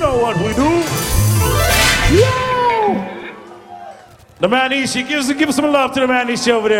know what we do. Yo! The man Ishi, give some love to the man Ishi over there.